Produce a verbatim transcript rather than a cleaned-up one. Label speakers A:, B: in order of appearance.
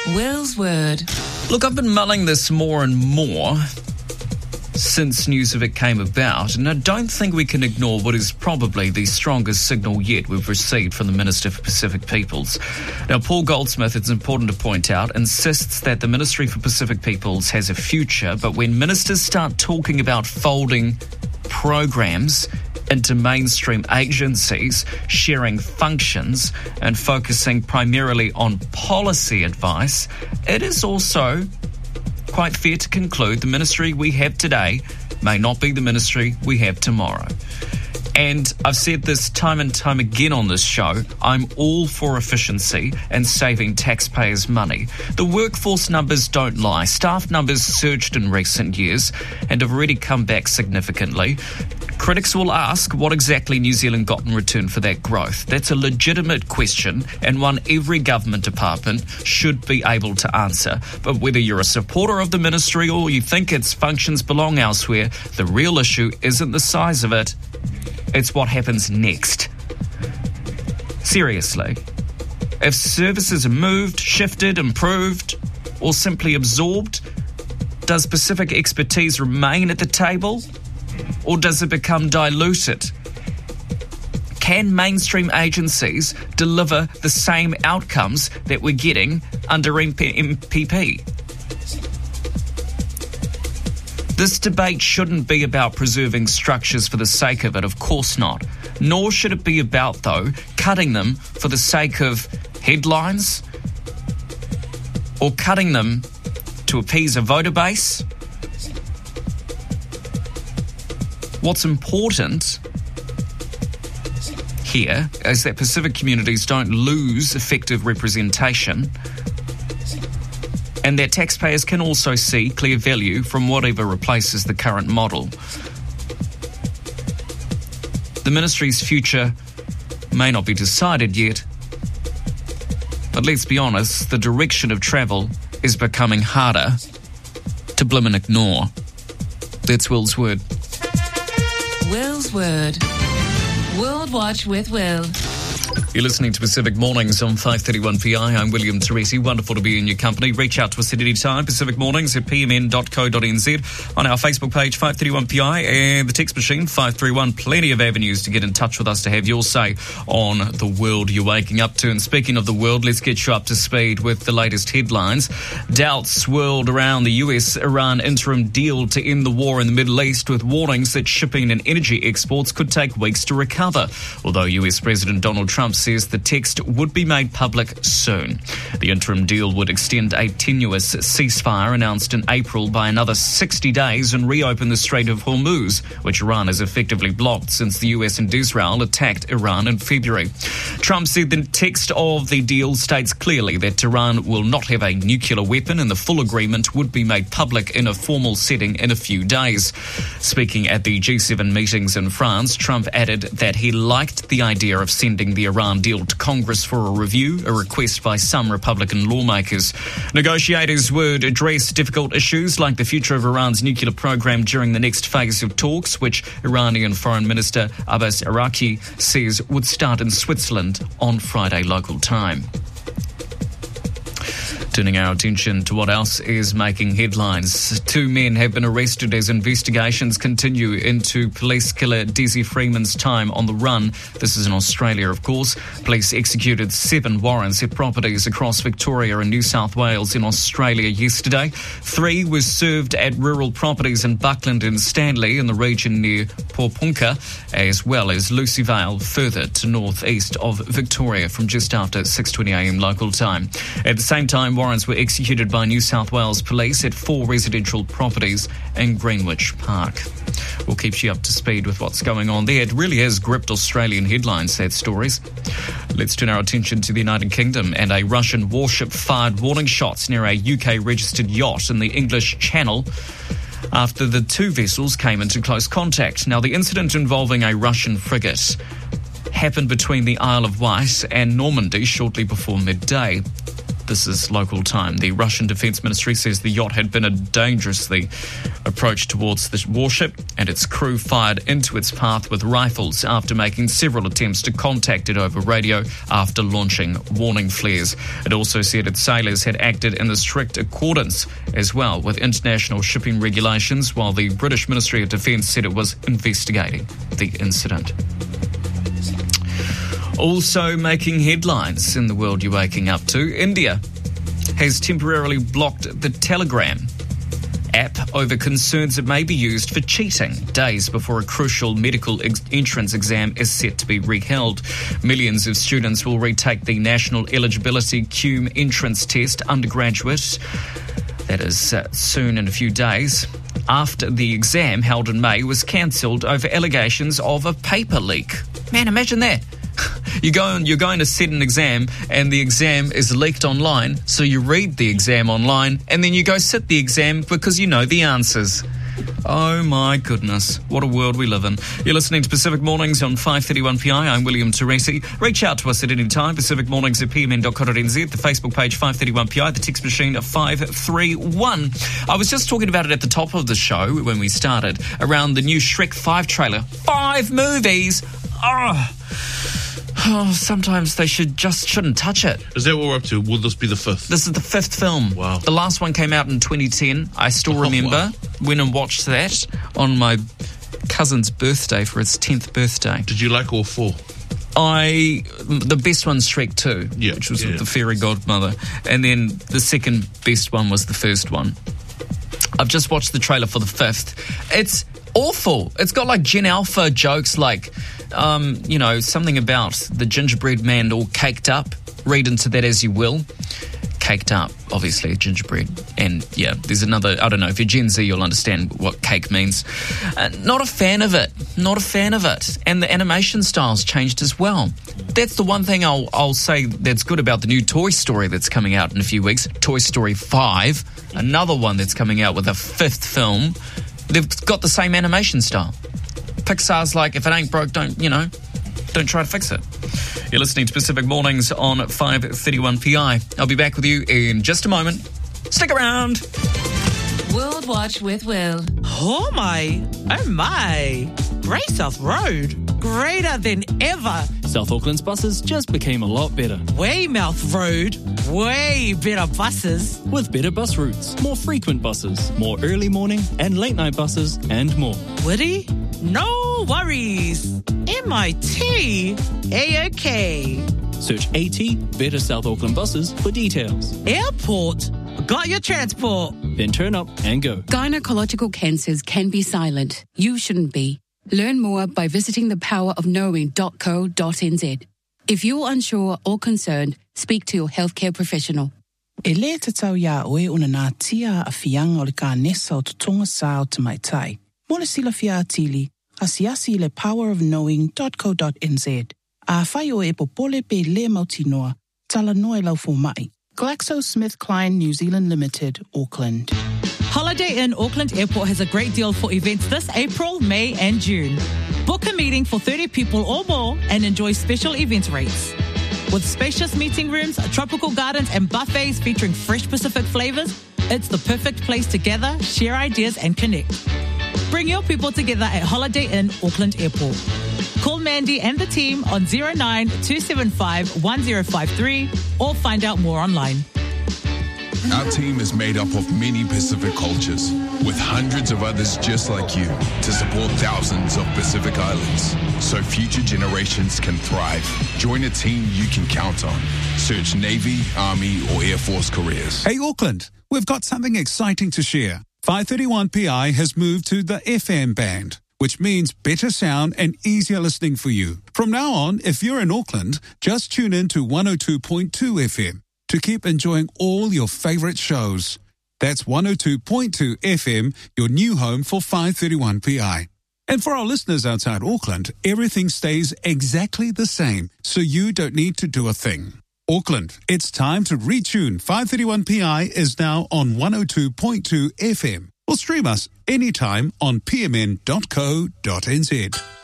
A: Will's Word.
B: Look, I've been mulling this more and more since news of it came about, and I don't think we can ignore what is probably the strongest signal yet we've received from the Minister for Pacific Peoples. Now, Paul Goldsmith, it's important to point out, insists that the Ministry for Pacific Peoples has a future, but when ministers start talking about folding programs into mainstream agencies, sharing functions, and focusing primarily on policy advice, it is also quite fair to conclude the ministry we have today may not be the ministry we have tomorrow. And I've said this time and time again on this show, I'm all for efficiency and saving taxpayers' money. The workforce numbers don't lie. Staff numbers surged in recent years and have already come back significantly. Critics will ask what exactly New Zealand got in return for that growth. That's a legitimate question and one every government department should be able to answer. But whether you're a supporter of the ministry or you think its functions belong elsewhere, the real issue isn't the size of it, it's what happens next. Seriously, if services are moved, shifted, improved, or simply absorbed, does Pacific expertise remain at the table? Or does it become diluted? Can mainstream agencies deliver the same outcomes that we're getting under M P P? This debate shouldn't be about preserving structures for the sake of it, of course not. Nor should it be about, though, cutting them for the sake of headlines or cutting them to appease a voter base. What's important here is that Pacific communities don't lose effective representation and that taxpayers can also see clear value from whatever replaces the current model. The ministry's future may not be decided yet, but let's be honest, the direction of travel is becoming harder to blim and ignore. That's Will's Word.
A: Will's Word. World Watch with Will.
B: You're listening to Pacific Mornings on five thirty-one P I. I'm William Teresi. Wonderful to be in your company. Reach out to us at any time. Pacific Mornings at p m n dot co dot n z. On our Facebook page, five thirty-one P I, and the text machine, five three one. Plenty of avenues to get in touch with us to have your say on the world you're waking up to. And speaking of the world, let's get you up to speed with the latest headlines. Doubts swirled around the U S Iran interim deal to end the war in the Middle East, with warnings that shipping and energy exports could take weeks to recover. Although U S President Donald Trump says the text would be made public soon. The interim deal would extend a tenuous ceasefire announced in April by another sixty days and reopen the Strait of Hormuz, which Iran has effectively blocked since the U S and Israel attacked Iran in February. Trump said the text of the deal states clearly that Tehran will not have a nuclear weapon and the full agreement would be made public in a formal setting in a few days. Speaking at the G seven meetings in France, Trump added that he liked the idea of sending the Iran deal to Congress for a review, a request by some Republican lawmakers. Negotiators would address difficult issues like the future of Iran's nuclear program during the next phase of talks, which Iranian Foreign Minister Abbas Araqi says would start in Switzerland on Friday local time. Turning our attention to what else is making headlines. Two men have been arrested as investigations continue into police killer Desi Freeman's time on the run. This is in Australia, of course. Police executed seven warrants at properties across Victoria and New South Wales in Australia yesterday. Three were served at rural properties in Buckland and Stanley in the region near Porpunka, as well as Lucy Vale further to northeast of Victoria from just after six twenty a m local time. At the same time, warrants were executed by New South Wales Police at four residential properties in Greenwich Park. We'll keep you up to speed with what's going on there. It really has gripped Australian headlines, that stories. Let's turn our attention to the United Kingdom and a Russian warship fired warning shots near a U K-registered yacht in the English Channel after the two vessels came into close contact. Now, the incident involving a Russian frigate happened between the Isle of Wight and Normandy shortly before midday. This is local time. The Russian Defense Ministry says the yacht had been a dangerously approached towards the warship, and its crew fired into its path with rifles after making several attempts to contact it over radio after launching warning flares. It also said its sailors had acted in the strict accordance as well with international shipping regulations, while the British Ministry of Defence said it was investigating the incident. Also making headlines in the world you're waking up to, India has temporarily blocked the Telegram app over concerns it may be used for cheating, days before a crucial medical ex- entrance exam is set to be reheld. Millions of students will retake the National Eligibility C U M entrance test, undergraduate. That is uh, soon in a few days, after the exam held in May was cancelled over allegations of a paper leak. Man, imagine that. You go and you're going to sit an exam and the exam is leaked online, so you read the exam online and then you go sit the exam because you know the answers. Oh my goodness, what a world we live in. You're listening to Pacific Mornings on five thirty-one P I. I'm William Teresi. Reach out to us at any time, Pacific Mornings at p m n dot co dot n z, the Facebook page five thirty-one P I, the text machine at five three one. I was just talking about it at the top of the show when we started, around the new Shrek five trailer. Five movies! Oh, oh sometimes they should just shouldn't touch it.
C: Is that what we're up to? Will this be the fifth?
B: This is the fifth film.
C: Wow.
B: The last one came out in twenty ten. I still
C: Oh,
B: remember.
C: wow.
B: Went and watched that on my cousin's birthday for his tenth birthday.
C: Did you like all four?
B: I the best one's Shrek two,
C: Yeah,
B: which was
C: yeah.
B: with the fairy godmother, and then the second best one was the first one. I've just watched the trailer for the fifth. It's awful. It's got like Gen Alpha jokes, like um, you know, something about the gingerbread man all caked up. Read into that as you will. Caked up, obviously, gingerbread. And yeah, there's another, I don't know, if you're Gen Z, you'll understand what cake means. Uh, not a fan of it. Not a fan of it. And the animation style's changed as well. That's the one thing I'll, I'll say that's good about the new Toy Story that's coming out in a few weeks. Toy Story five, another one that's coming out with a fifth film. They've got the same animation style. Pixar's like, if it ain't broke, don't, you know, don't try to fix it. You're listening to Pacific Mornings on five thirty-one P I. I'll be back with you in just a moment. Stick around.
A: World Watch with Will.
D: Oh my, oh my. Grey South Road, greater than ever.
E: South Auckland's buses just became a lot better.
D: Weymouth Road, way better buses.
E: With better bus routes, more frequent buses, more early morning and late night buses, and more.
D: Woody? No worries. M I T, A-OK.
E: Search AT, Better South Auckland Buses, for details.
D: Airport, got your transport.
E: Then turn up and go.
F: Gynecological cancers can be silent. You shouldn't be. Learn more by visiting the power of knowing dot co dot n z. If you're unsure or concerned, speak to your healthcare professional.
G: E le te tau ia oe una nā tia a whianga o le ka nesa o tutonga sa o te mai tai. Mo le sila fia atili, asiasi le power of knowing dot co dot n z. A whai o e popole pe le mautinoa, tala noe lau fo mai. GlaxoSmithKline New Zealand Limited, Auckland.
D: Holiday Inn Auckland Airport has a great deal for events this April, May and June. Book a meeting for thirty people or more and enjoy special event rates. With spacious meeting rooms, tropical gardens and buffets featuring fresh Pacific flavours, it's the perfect place to gather, share ideas and connect. Bring your people together at Holiday Inn Auckland Airport. Call Mandy and the team on zero nine two seven five one zero five three or find out more online.
H: Our team is made up of many Pacific cultures, with hundreds of others just like you, to support thousands of Pacific islands, so future generations can thrive. Join a team you can count on. Search Navy, Army, or Air Force careers.
I: Hey Auckland, we've got something exciting to share. five thirty-one P I has moved to the F M band, which means better sound and easier listening for you. From now on, if you're in Auckland, just tune in to one oh two point two F M to keep enjoying all your favourite shows. That's one oh two point two F M, your new home for five thirty-one P I. And for our listeners outside Auckland, everything stays exactly the same, so you don't need to do a thing. Auckland, it's time to retune. five thirty-one P I is now on one oh two point two F M. Or stream us anytime on p m n dot co dot n z.